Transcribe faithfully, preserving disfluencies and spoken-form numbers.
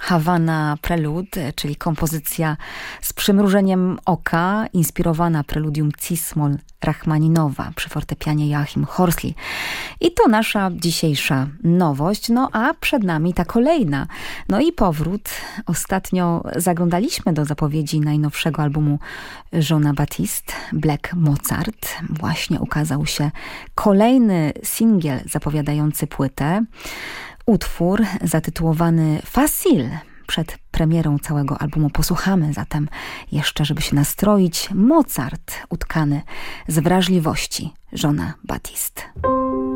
Havana Prelude, czyli kompozycja z przymrużeniem oka, inspirowana preludium Cis-moll Rachmaninowa przy fortepianie Joachim Horsley. I to nasza dzisiejsza nowość, no a przed nami ta kolejna. No i powrót. Ostatnio zaglądaliśmy do zapowiedzi najnowszego albumu Jeana Baptiste, Black Mozart. Właśnie ukazał się kolejny singiel zapowiadający płytę. Utwór zatytułowany Facile. Przed premierą całego albumu posłuchamy zatem jeszcze, żeby się nastroić, Mozart utkany z wrażliwości Jeana Baptiste.